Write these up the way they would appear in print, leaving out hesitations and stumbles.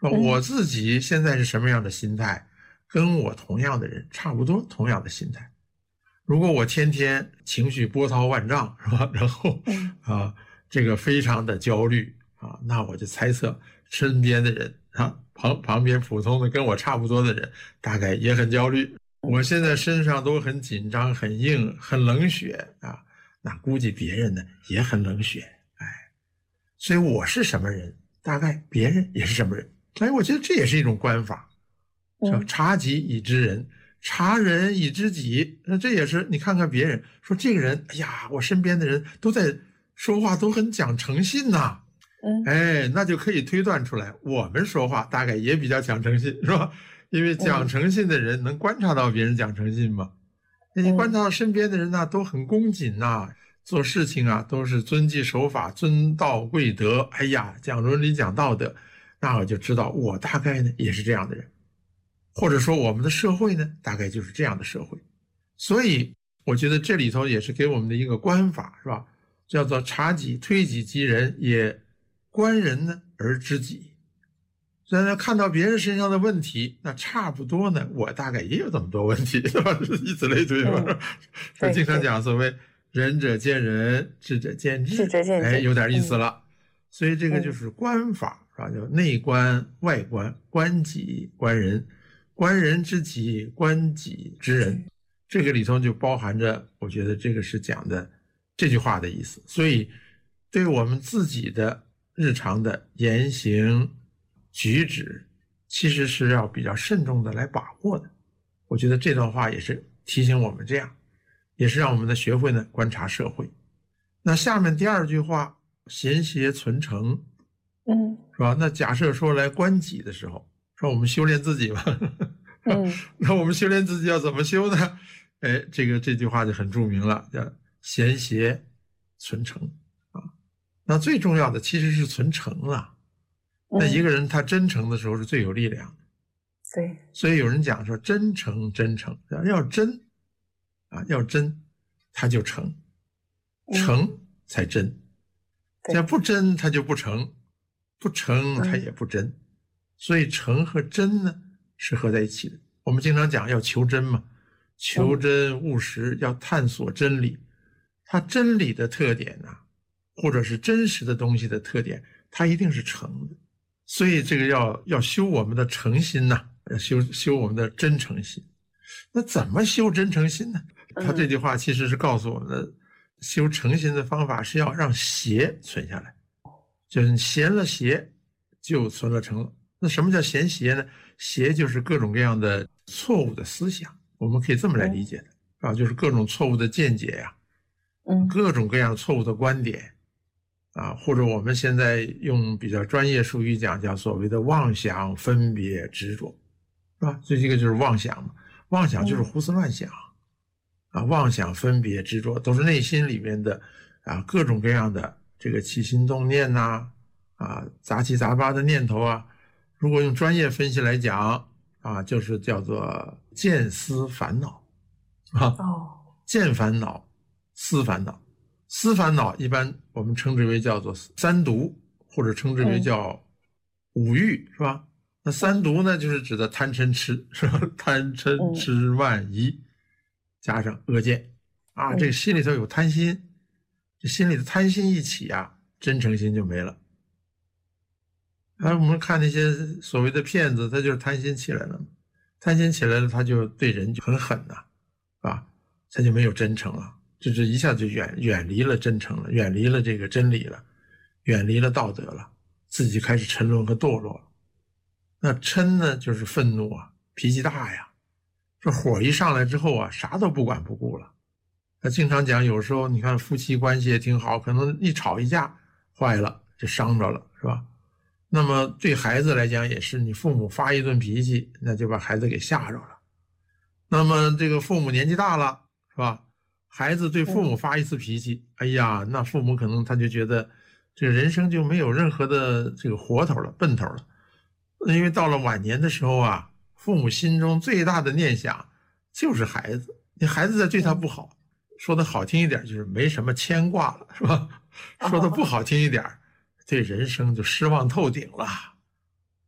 我自己现在是什么样的心态，跟我同样的人差不多同样的心态。如果我天天情绪波涛万丈，是吧？然后这个非常的焦虑那我就猜测身边的人旁边普通的跟我差不多的人大概也很焦虑。我现在身上都很紧张、很硬、很冷血那估计别人呢也很冷血，所以我是什么人，大概别人也是什么人。我觉得这也是一种观法，叫察己以知人，察人以知己。那这也是你看看别人，说这个人，哎呀，我身边的人都在说话都很讲诚信呐，那就可以推断出来，我们说话大概也比较讲诚信，是吧？因为讲诚信的人能观察到别人讲诚信吗？你观察到身边的人呢都很恭谨做事情都是遵纪守法、遵道贵德，哎呀，讲伦理、讲道德，那我就知道我大概呢也是这样的人，或者说我们的社会呢大概就是这样的社会。所以我觉得这里头也是给我们的一个观法，是吧？叫做察己推己及人，也观人呢而知己。所以呢，看到别人身上的问题，那差不多呢，我大概也有这么多问题，对吧？以此类推吧。所以经常讲所谓仁者见仁，智者见智，有点意思了。所以这个就是观法，是吧？叫内观、外观，观己、观人，观人知己，观己知人。这个里头就包含着，我觉得这个是讲的这句话的意思。所以对我们自己的日常的言行举止，其实是要比较慎重的来把握的。我觉得这段话也是提醒我们这样，也是让我们的学会呢观察社会。那下面第二句话，贤邪存诚，是吧？那假设说来观己的时候，说我们修炼自己嘛，那我们修炼自己要怎么修呢？这句话就很著名了，叫贤邪存诚那最重要的其实是存诚了。那一个人他真诚的时候是最有力量的。 对， 所以有人讲说真诚，要真要真他就诚，诚才真。要不真他就不诚，不诚他也不真。所以诚和真呢是合在一起的。我们经常讲要求真嘛，求真务实，要探索真理。它真理的特点或者是真实的东西的特点，它一定是诚的。所以这个要修我们的诚心要修我们的真诚心。那怎么修真诚心呢？他这句话其实是告诉我们的，修诚心的方法是要让邪存下来，就是闲了邪就存了诚了。那什么叫闲邪呢？邪就是各种各样的错误的思想，我们可以这么来理解的就是各种错误的见解各种各样错误的观点或者我们现在用比较专业术语讲，叫所谓的妄想、分别、执着，是吧？这个就是妄想嘛，妄想就是胡思乱想妄想、分别、执着都是内心里面的各种各样的这个起心动念杂七杂八的念头如果用专业分析来讲就是叫做见思烦恼见烦恼、思烦恼。思烦恼一般我们称之为叫做三毒，或者称之为叫五欲，是吧？那三毒呢，就是指的贪嗔痴，是吧？贪嗔痴慢疑，加上恶见这个心里头有贪心，这心里的贪心一起真诚心就没了。我们看那些所谓的骗子，他就是贪心起来了嘛，贪心起来了，他就对人就很狠他就没有真诚了。这一下就远离了真诚了，远离了这个真理了，远离了道德了，自己开始沉沦和堕落了。那嗔呢，就是愤怒脾气大这火一上来之后啥都不管不顾了。他经常讲，有时候你看夫妻关系也挺好，可能一吵一架坏了就伤着了，是吧？那么对孩子来讲也是，你父母发一顿脾气，那就把孩子给吓着了。那么这个父母年纪大了，是吧？孩子对父母发一次脾气，哎呀，那父母可能他就觉得这个人生就没有任何的这个活头了，奔头了。因为到了晚年的时候父母心中最大的念想就是孩子，你孩子再对他不好，说的好听一点就是没什么牵挂了，是吧？说的不好听一点，对人生就失望透顶了。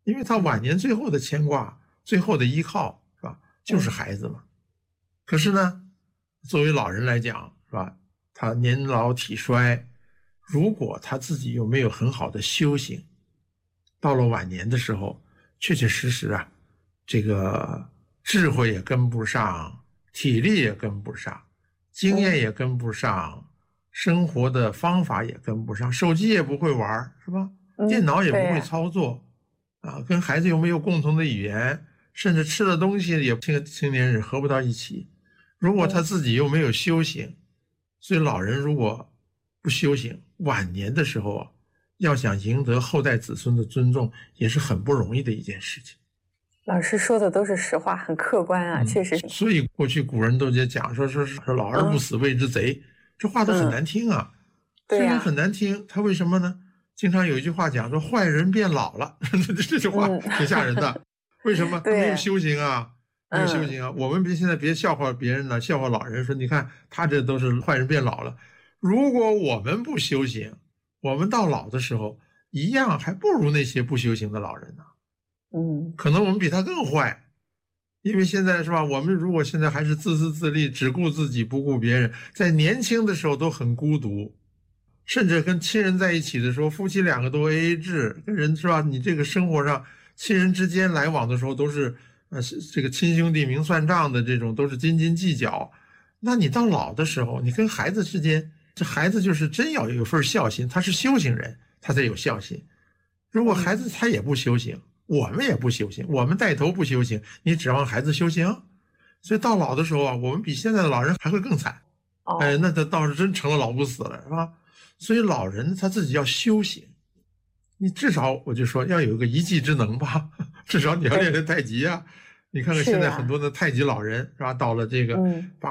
因为他晚年最后的牵挂、最后的依靠，是吧？就是孩子嘛。可是呢，作为老人来讲，是吧？他年老体衰，如果他自己又没有很好的修行，到了晚年的时候，确确实实啊，这个智慧也跟不上，体力也跟不上，经验也跟不上，生活的方法也跟不上，手机也不会玩，是吧？电脑也不会操作，跟孩子又没有共同的语言，甚至吃的东西也跟青年人合不到一起。如果他自己又没有修行，所以老人如果不修行，晚年的时候啊，要想赢得后代子孙的尊重，也是很不容易的一件事情。 老师说的都是实话，很客观啊，确实。 所以过去古人都在讲说老而不死谓之贼，这话都很难听啊。虽然很难听，他为什么呢？经常有一句话讲说坏人变老了，这句话挺吓人的。为什么？没有修行啊，没有修行啊。我们现在别笑话别人了，笑话老人说，你看他这都是坏人变老了。如果我们不修行，我们到老的时候一样还不如那些不修行的老人呢。可能我们比他更坏，因为现在是吧？我们如果现在还是自私自利，只顾自己不顾别人，在年轻的时候都很孤独，甚至跟亲人在一起的时候，夫妻两个都 AA 制，跟人是吧？你这个生活上亲人之间来往的时候都是这个亲兄弟明算账的这种，都是斤斤计较。那你到老的时候，你跟孩子之间，这孩子就是真要有一份孝心，他是修行人，他才有孝心。如果孩子他也不修行，我们也不修行，我们带头不修行，你指望孩子修行？所以到老的时候啊，我们比现在的老人还会更惨。那他倒是真成了老不死了，是吧？所以老人他自己要修行，你至少我就说要有一个一技之能吧，至少你要练练太极啊。你看看现在很多的太极老人是吧？到了这个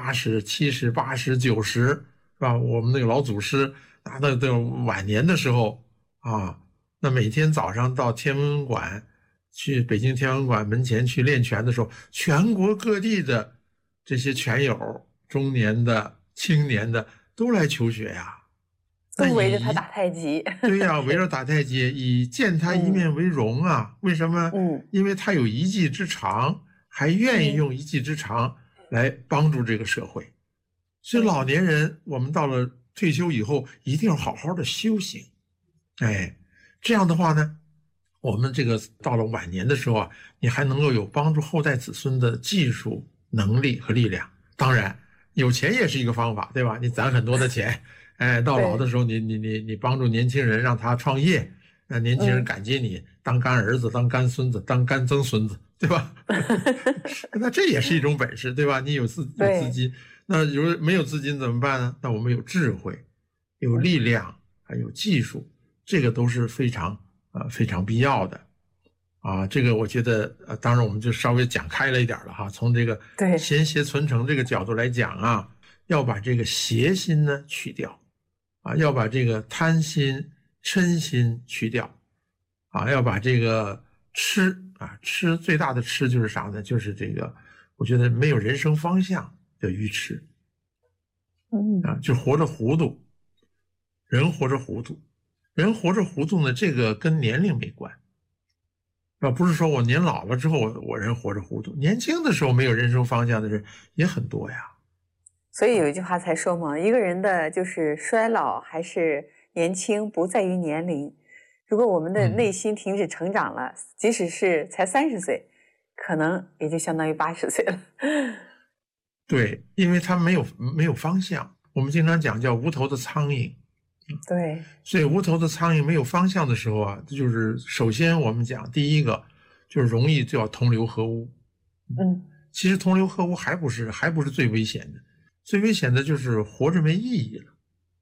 80、70、80、90是吧？我们那个老祖师拿到晚年的时候啊，那每天早上到天文馆去北京天文馆门前去练拳的时候，全国各地的这些拳友，中年的、青年的都来求学呀。 都围着他打太极。 对呀，围着打太极，以见他一面为荣啊。为什么？因为他有一技之长，还愿意用一技之长来帮助这个社会。所以老年人，我们到了退休以后，一定要好好的修行。这样的话呢，我们这个到了晚年的时候啊，你还能够有帮助后代子孙的技术、能力和力量。当然，有钱也是一个方法，对吧？你攒很多的钱。到老的时候，你帮助年轻人让他创业，让年轻人感激你，当干儿子、当干孙子、当干曾孙子，对吧？那这也是一种本事，对吧？你有资金，那如果没有资金怎么办呢？那我们有智慧、有力量，还有技术，这个都是非常必要的啊。这个我觉得当然我们就稍微讲开了一点了哈。从这个贤邪存诚这个角度来讲啊，要把这个邪心呢去掉。要把这个贪心、嗔心去掉，要把这个痴最大的痴就是啥呢？就是这个，我觉得没有人生方向的愚痴，就活着糊涂，人活着糊涂，人活着糊涂呢，这个跟年龄没关，不是说我年老了之后我人活着糊涂，年轻的时候没有人生方向的人也很多呀。 所以有一句话才说嘛，一个人的就是衰老还是年轻，不在于年龄。如果我们的内心停止成长了，即使是才30岁，可能也就相当于80岁了。 对，因为他没有方向。我们经常讲叫无头的苍蝇。 对。 所以无头的苍蝇没有方向的时候啊，就是首先我们讲第一个就是容易就要同流合污。其实同流合污还不是最危险的。最危险的就是活着没意义了，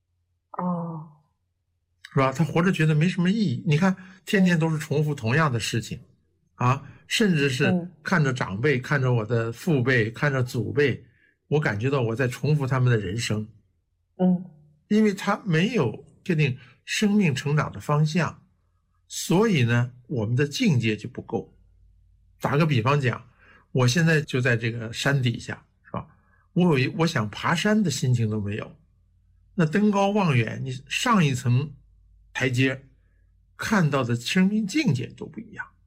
是吧？他活着觉得没什么意义。你看，天天都是重复同样的事情，甚至是看着长辈、看着我的父辈、看着祖辈，我感觉到我在重复他们的人生。因为他没有确定生命成长的方向，所以呢，我们的境界就不够。打个比方讲，我现在就在这个山底下。我想爬山的心情都没有，那登高望远，你上一层台阶看到的生命境界都不一样。